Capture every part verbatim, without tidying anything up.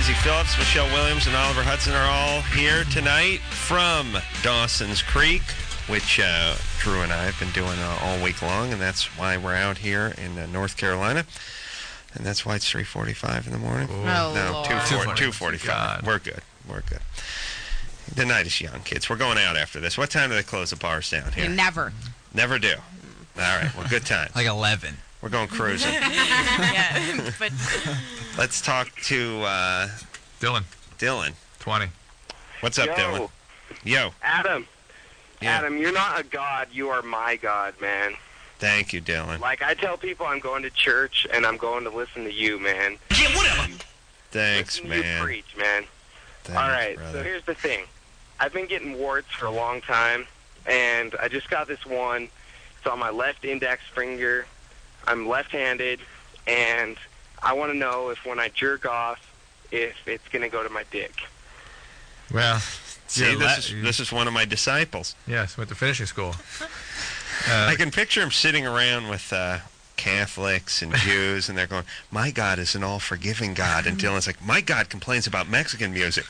Izzy Phillips, Michelle Williams, and Oliver Hudson are all here tonight from Dawson's Creek, which uh, Drew and I have been doing uh, all week long, and that's why we're out here in uh, North Carolina. And that's why it's three forty-five in the morning. Oh, no, two forty-five. God. We're good. We're good. The night is young, kids. We're going out after this. What time do they close the bars down here? Never. Never do. All right. Well, good time. Like eleven. We're going cruising. Yeah, but Let's talk to uh, Dylan, Dylan. twenty. What's up, Yo. Dylan? Yo. Adam. Yeah. Adam, you're not a god. You are my god, man. Thank you, Dylan. Like, I tell people I'm going to church, and I'm going to listen to you, man. Yeah, whatever. Thanks, Listen to you man. preach, man. Thanks, All right, brother. so here's the thing. I've been getting warts for a long time, and I just got this one. It's on my left index finger. I'm left-handed, and I want to know if when I jerk off, if it's going to go to my dick. Well, See, you're this la- is this is one of my disciples. yes, went to finishing school. Uh, I can picture him sitting around with uh, Catholics and Jews, and they're going, "My God is an all-forgiving God," and Dylan's like, "My God complains about Mexican music."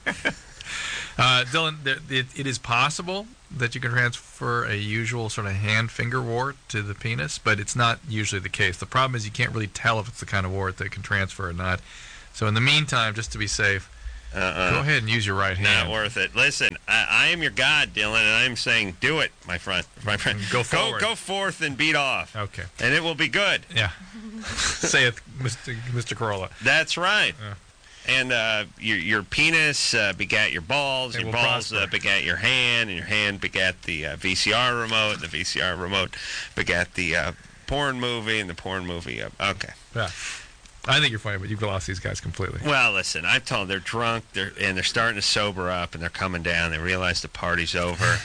Uh, Dylan, there, it, it is possible that you can transfer a usual sort of hand finger wart to the penis, but it's not usually the case. The problem is you can't really tell if it's the kind of wart that can transfer or not. So in the meantime, just to be safe, Uh-uh. go ahead and use your right hand. Not worth it. Listen, I, I am your God, Dylan, and I'm saying, do it, my friend. My friend, Go forward. Go, go forth and beat off, Okay. and it will be good. Yeah. Saith Mister Mister Corolla. That's right. Yeah. And uh, your your penis uh, begat your balls, It your will balls prosper. uh, begat your hand, and your hand begat the uh, V C R remote, and the V C R remote begat the uh, porn movie, and the porn movie. Uh, okay. Yeah. I think you're funny, but you've lost these guys completely. Well, listen, I've told them they're drunk, they're and they're starting to sober up, and they're coming down. They realize the party's over.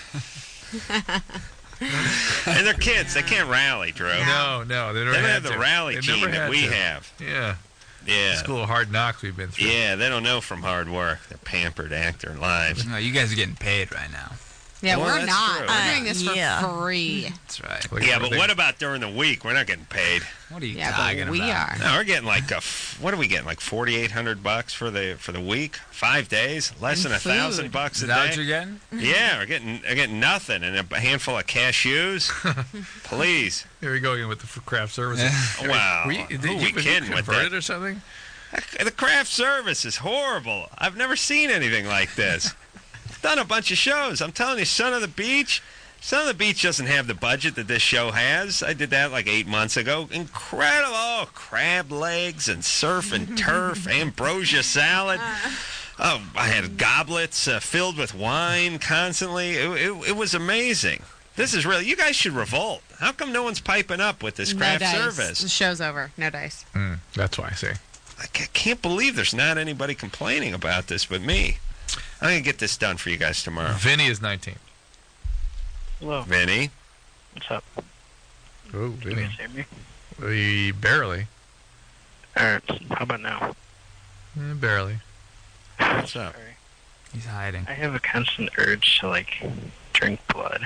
And they're kids; they can't rally, Drew. No, no, they never They don't had have the to. rally They gene never that had we to. have. Yeah. Yeah. School of hard knocks we've been through. Yeah, they don't know from hard work. They're pampered actor lives. No, you guys are getting paid right now. yeah, Well, we're that's not. true. We're doing this for yeah. free. That's right. Like, Yeah, but they- what about during the week? We're not getting paid. What are you Yeah, talking but we about? are. No, we're getting like a f- what are we getting? Like forty-eight hundred bucks for the for the week, five days, less And than a food. thousand bucks Is a that what day. you're getting? Yeah, we're getting we're getting nothing and a handful of cashews. Please, Here we go again with the f- craft services. wow. Were you, Who did you, we was you kidding with converted that? or something? The craft service is horrible. I've never seen anything like this. I've done a bunch of shows. I'm telling you, Son of the Beach. Son of the Beach doesn't have the budget that this show has. I did that like eight months ago. Incredible. Oh, crab legs and surf and turf, ambrosia salad. Oh, I had goblets uh, filled with wine constantly. It, it, it was amazing. This is really, you guys should revolt. How come no one's piping up with this No craft dice. service? The show's over. No dice. Mm, that's why I say. I ca- can't believe there's not anybody complaining about this but me. I'm going to get this done for you guys tomorrow. Vinny is nineteen. Hello. Vinny? What's up? Oh, Can you Vinny. guys hear me? We barely. All right. How about now? Eh, barely. What's up? Sorry. He's hiding. I have a constant urge to, like, drink blood.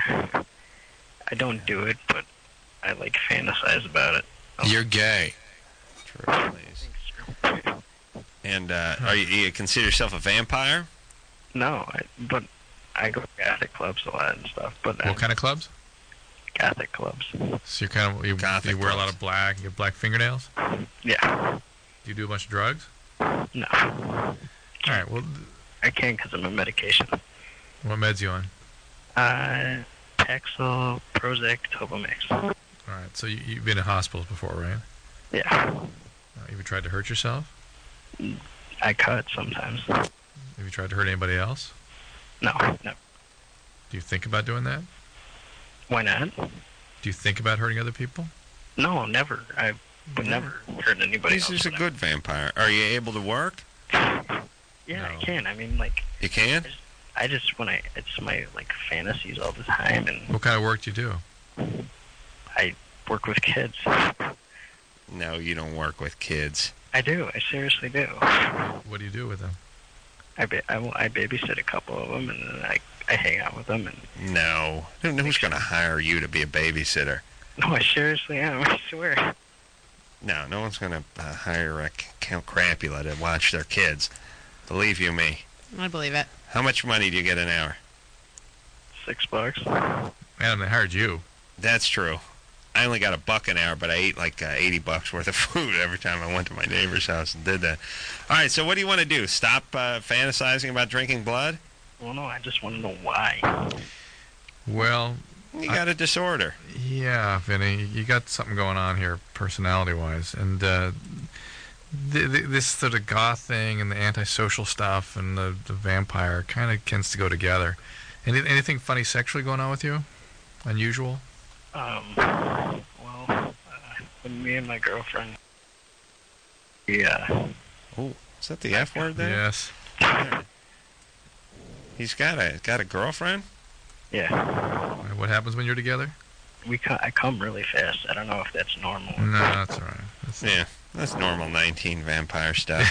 I don't do it, but I, like, fantasize about it. You're gay. True, please. And uh, are you, you consider yourself a vampire? No, I, but I go to Catholic clubs a lot and stuff. But What kind of clubs? Catholic clubs? So you're kind of you, Gothic you wear a lot clubs. of black. You have black fingernails. Yeah. Do you do a bunch of drugs? No. All right. Well, I can't because I'm on medication. what meds you on? Uh, Paxil, Prozac, Tobamix. All right. So you, you've been in hospitals before, right? Yeah. Uh, have you tried to hurt yourself? I cut sometimes. Have you tried to hurt anybody else? No, no. Do you think about doing that? Why not? Do you think about hurting other people? No, never. I would never hurt anybody He's else. just a but good vampire. Are you able to work? I- Yeah, No. I can. I mean, like, You can? I just, when I, it's my, like, fantasies all the time, and What kind of work do you do? I work with kids. No, you don't work with kids. I do. I seriously do. What do you do with them? I, ba- I, will- I babysit a couple of them, and then I, I hang out with them, and No. Who- Who's going to hire you to be a babysitter? no, I seriously am. I swear. No, no one's going to uh, hire a C- Count Crapula to watch their kids. Believe you me. I believe it. How much money do you get an hour? Six bucks. Man, they hired you. That's true. I only got a buck an hour, but I ate like uh, eighty bucks worth of food every time I went to my neighbor's house and did that. All right, so what do you want to do? Stop uh, fantasizing about drinking blood? Well, no, I just want to know why. Well, You got a disorder. yeah, Vinny, you got something going on here, personality-wise, and uh, th- th- this sort of goth thing and the antisocial stuff and the, the vampire kind of tends to go together. Any, anything funny sexually going on with you? Unusual? Um, well, uh, when me and my girlfriend, yeah, Oh, is that the F word there? Yes. All right. He's got a got a girlfriend? yeah, What happens when you're together? we co- I come really fast. I don't know if that's normal. No, that's all right. That's Yeah, that's normal nineteen vampire stuff.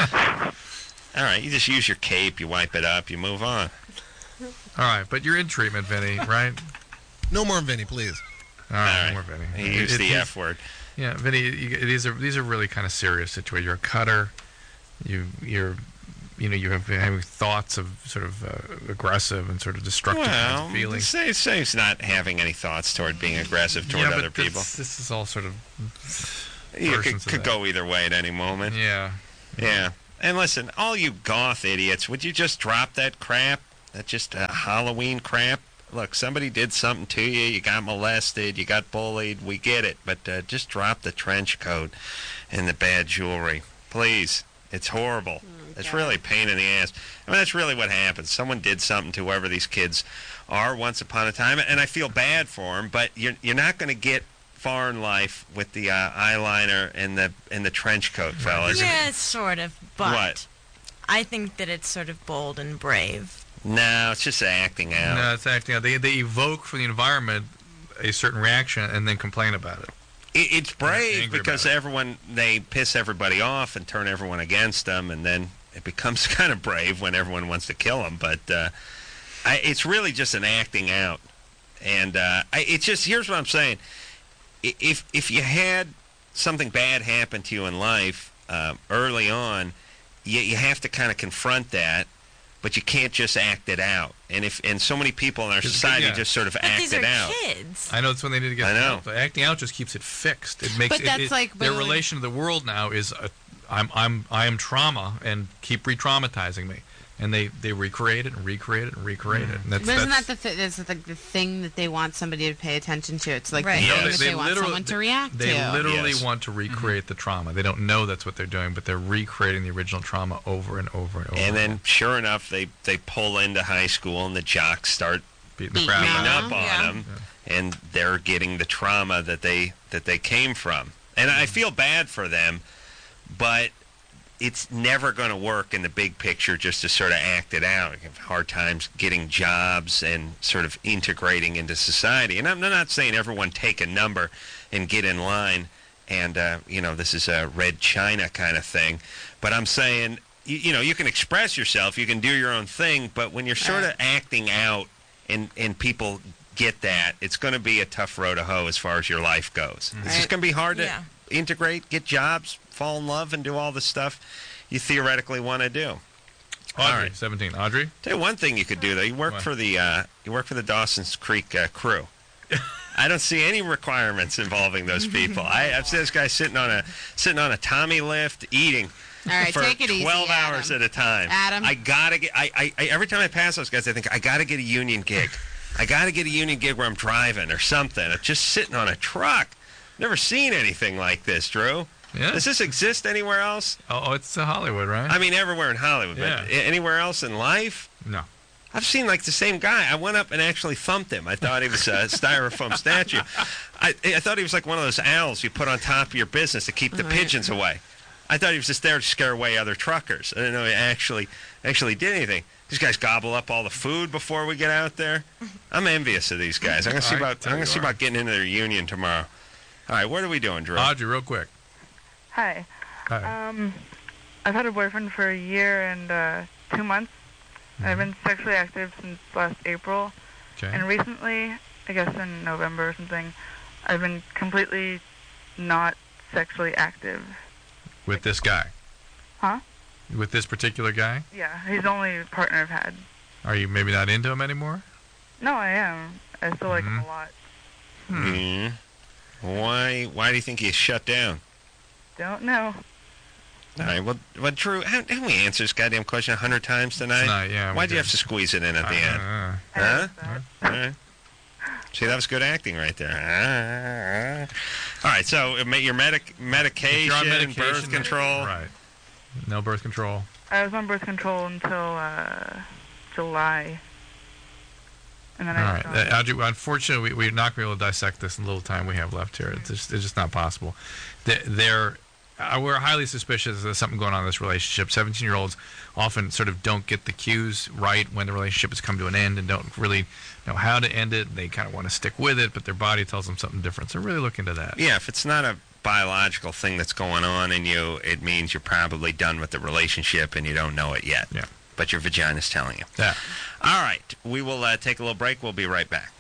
All right, you just use your cape, you wipe it up, you move on. All right, but you're in treatment, Vinny, right? No more Vinny, please. All right, All right. no more Vinny. He used It- the it- F word. Yeah, Vinny, you, these are these are really kind of serious situations. You're a cutter. You you're you know you have having thoughts of sort of uh, aggressive and sort of destructive kinds Well, of feelings. say, say he's not having any thoughts toward being aggressive toward yeah, but other people. This, this is all sort of You could, versions of could that. go either way at any moment. Yeah. Yeah. And listen, all you goth idiots, would you just drop that crap? That just uh, Halloween crap? Look, somebody did something to you. You got molested. You got bullied. We get it. But uh, just drop the trench coat and the bad jewelry. Please. It's horrible. It's God. really a pain in the ass. I mean, that's really what happens. Someone did something to whoever these kids are once upon a time, and I feel bad for them, but you're, you're not going to get far in life with the uh, eyeliner and the and the trench coat, fellas. Yeah, sort of, but What? I think that it's sort of bold and brave. No, it's just acting out. No, it's acting out. They they evoke from the environment a certain reaction and then complain about it. It, it's brave Angry because about it. everyone, they piss everybody off and turn everyone against them, and then it becomes kind of brave when everyone wants to kill them. But uh, I, it's really just an acting out. And uh, I, it's just, here's what I'm saying. I- If, if you had something bad happen to you in life uh, early on, you, you have to kind of confront that, but you can't just act it out. And if and so many people in our Because- society yeah. just sort of But act these it are out. kids. I know that's when they need to get I know. help. The acting out just keeps it fixed. It makes But it, that's it- like their when- relation to the world now is uh, I'm I'm I am trauma and keep re-traumatizing me, and they, they recreate it and recreate it and recreate it. And that's, But isn't that's, that the th- it's like the thing that they want somebody to pay attention to? It's like Right. the No, thing they- that they they, want literally- someone to react They to. literally Yes. want to recreate the trauma. They don't know that's what they're doing, but they're recreating the original trauma over and over and over. And then, sure enough, they, they pull into high school, and the jocks start beating the beating crap beating out Uh-huh. up on Yeah. them, and they're getting the trauma that they that they came from. And I feel bad for them, but it's never going to work in the big picture just to sort of act it out. You have hard times getting jobs and sort of integrating into society. And I'm not saying everyone take a number and get in line and, uh, you know, this is a Red China kind of thing. But I'm saying, you, you know, you can express yourself, you can do your own thing, but when you're sort of acting out and, and people get that, it's going to be a tough road to hoe as far as your life goes. It's just Right. going to be hard to Yeah. integrate, get jobs, fall in love, and do all the stuff you theoretically want to do. Audrey, All right. seventeen. Audrey? Tell you one thing you could do though. You work What? for the uh, you work for the Dawson's Creek uh, crew. I don't see any requirements involving those people. I, I've seen this guy sitting on a sitting on a Tommy lift eating All right, for take it easy, twelve hours Adam. at a time. Adam. I gotta get. I, I, I every time I pass those guys, I think I gotta get a union gig. I gotta get a union gig where I'm driving or something. Or just sitting on a truck. Never seen anything like this, Drew. Yeah. Does this exist anywhere else? Oh, oh, it's uh, Hollywood, right? I mean, everywhere in Hollywood, Yeah. but a- anywhere else in life? no. I've seen like the same guy. I went up and actually thumped him. I thought he was a styrofoam statue. I, I thought he was like one of those owls you put on top of your business to keep the Right. pigeons away. I thought he was just there to scare away other truckers. I didn't know he actually actually did anything. These guys gobble up all the food before we get out there. I'm envious of these guys. I'm gonna see I about tell I'm gonna you see are. about getting into their union tomorrow. All right, what are we doing, Drew? Audrey, real quick. Hi. Hi. Um, I've had a boyfriend for a year and uh, two months. I've been sexually active since last April. Okay. And recently, I guess in November or something, I've been completely not sexually active. With this guy. Huh? With this particular guy? Yeah, he's the only partner I've had. Are you maybe not into him anymore? No, I am. I still like him Mhm. a lot. Hmm. Why? Why do you think he's shut down? Don't know. All right. Well, well Drew, haven't haven't we answered this goddamn question a hundred times tonight? Tonight, yeah, we Why'd you did. have to squeeze it in at the Uh, end? uh, Huh? That. All right. See, that was good acting right there. All right. So, uh, ma- your medic if medication, you're on medication, birth control. Right. No birth control. I was on birth control until uh, July. And then All I right. stopped. Uh, Audrey, unfortunately, we, we're not going to be able to dissect this in the little time we have left here. It's just, it's just not possible. They're, they're uh, we're highly suspicious there's something going on in this relationship. seventeen-year-olds often sort of don't get the cues right when the relationship has come to an end and don't really know how to end it. They kind of want to stick with it, but their body tells them something different. So really look into that. Yeah, if it's not a biological thing that's going on in you, it means you're probably done with the relationship and you don't know it yet. Yeah. But your vagina's telling you. Yeah. All right. We will uh, take a little break. We'll be right back.